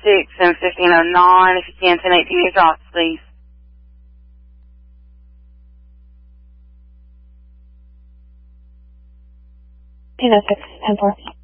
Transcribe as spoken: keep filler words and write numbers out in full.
six and fifteen oh nine. If you can, ten eight P drops, please. ten oh six, ten four.